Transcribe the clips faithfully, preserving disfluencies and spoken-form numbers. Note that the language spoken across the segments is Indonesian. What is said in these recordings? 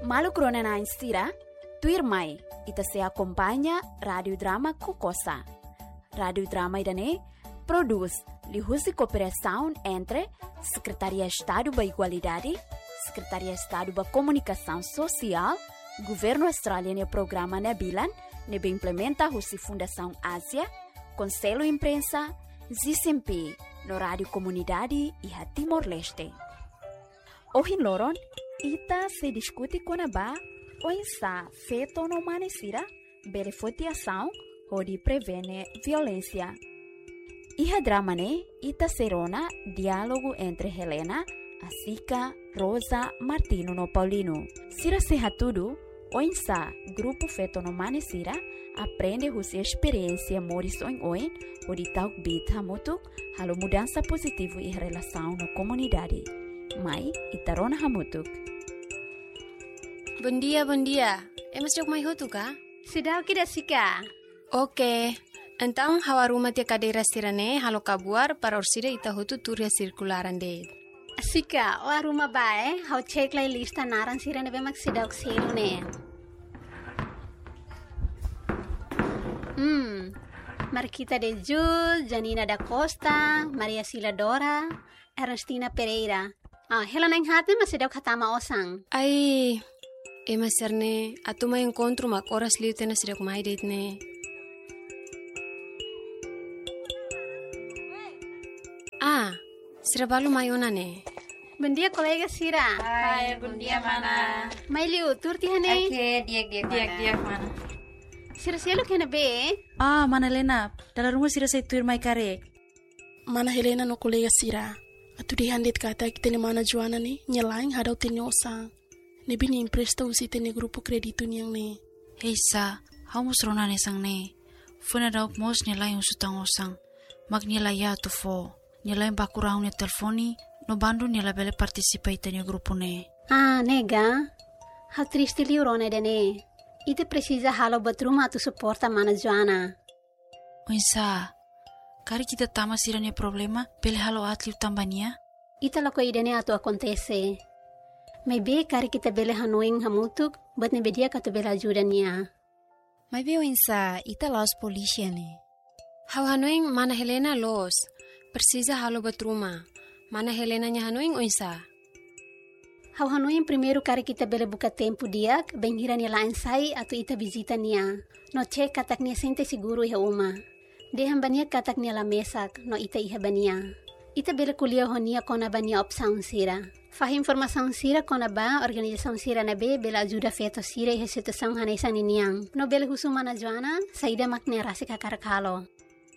Malu krona na instira, tuir mai, ita se acompanha Radio Drama Cocosa. Radio Drama idane produz lihusi cooperação entre Secretaria Estado da Igualdade, Secretaria Estado da Comunicação Social, Governo Australiano e Programa Nebilan, nebe implementa husi Fundação Ásia, Conselho Imprensa, Z C M P, no Rádio Comunidade e a Timor-Leste. Hoje loron, ita se discute com a ba, o insa feito no manesira, beneficiação, onde prevene violência. Iha drama ne, ita serona diálogo entre Helena, Asica, Rosa, Martino no Paulino. Sira seha tudo, o insa grupo feito no manesira, aprende husi experiência morison oin, onde tal bita mutu, halo mudança positivo e relação na comunidade. Mai, itarona hamutuk. Bom dia, bom dia. É mas jog mai hotu ka? Sudah kita sika. Oke. Então, hawa rumah tia cadeira sirane halo kabuar para orsida ita hotu turia circularan de. Sika, o rumah bae, hau cek lai lista naran sirane be mak sidak selune. Hmm. Marquita de Jul, Janina da Costa, Maria Sila Dora, Ernestina Pereira. Ah, Helena yang hati masih dak hatama osang. Ai, ema serne, atu mai encontro mak oras liu tena sidak mai date ne. Ah, sira balu mai ona ne. Bom dia, colega Sira. Hai, bom dia, mana. Mai liu, turti hane. Oke, diak diak Diak diak mana. Sira sialo kena be. Ah, mana Helena, dalam rumah Sira saya tuir mai karek. Mana Helena no colega Sira. Atu di handit kata kita ni mana Joana ni nyelain hadau tini osang. Nebi ni impresta usi tini grupo kredito niyang ni. Hei sa, hau musrona ne sang ne. Funa dauk mos nyelain usutang osang. Mag nyelai ya tu fo. Nyelain bakurau ne telefoni, no bandu nyela bele participa itanya grupo ne. Ah, nega. Hau triste liu rone dene. Ite precisa halo batruma tu suporta mana Joana. Oinsa, kari kita tama sirane problema, bele halo atliu tambania? Ita lako idene atu acontece. Mai be kari kita bele hanuing hamutuk, bat ne bedia katu bele ajuda niya. Mai be oinsa, ita laos polisia ne. Hau hanuing mana Helena los. Precisa halo batruma. Mana Helena nya hanuing oinsa. Hau hanuing primeiro kari kita bele buka tempo diak, bem hira niya lain sai atu ita visita niya. No cek katak niya sente siguro iha uma. Deham bania katak niya la mesak, no ita iha bania. Ita bele kuliah honia kona bania opsaun sira. Fah informação sira kona ba organização sira na be bela ajuda feto sira iha situação hanesan niniang. No bele husuma na Joana, saida makne rasi kakarakalo.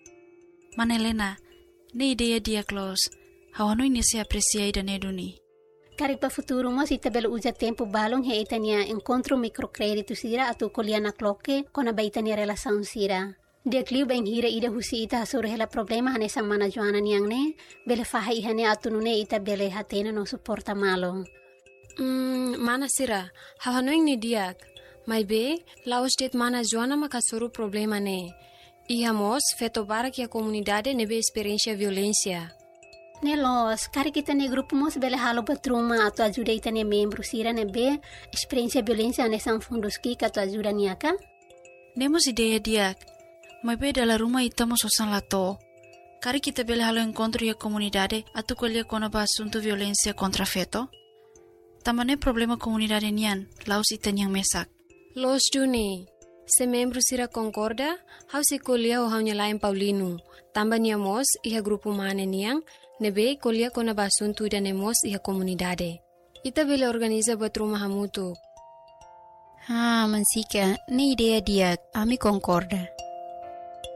Mana Helena, ne ideia dia close. Hau anu ini se apreciai dan eduni. Kari pa futuro mo ita bele uja tempo balong he ita niya encontro microcredito sira atu kuliah na kloke kona ba ita niya relação sira. Dia kliu beng hira ida husi ita hasuru hela problema hane sang mana Joana niyang ne, bele faha ihane atu nune ita bele hatena no suporta malo. Hmm, mana sira, hau hanuing ni diak. Mai be, laos det mana Joana makasuru problema ne. Iha mos, feto barak ya comunidade nebe experiência violência. Nelos, kari kita ne grupo mos bele halo batruma atu ajuda ita ne membro sira nebe experiência violência hane sang funduski katu ajuda niyaka? Nemos ideia diak. Mai be dalam rumah ita mo sosan lato. Kari kita bele halo encontro ya comunidade atu kuliah kona ba asunto violência contra feto. Tamane problema comunidade nian, laos ita niyang mesak. Los duni. Se membro sira concorda, hau se kuliah o hau nyalain Paulino. Tamba niya mos iha grupo mane niyang, nebe kuliah kona ba asunto ida ne mos iha comunidade. Ita bele organiza buat rumah hamutu. Ah, mansika, ne idea dia, ami concorda.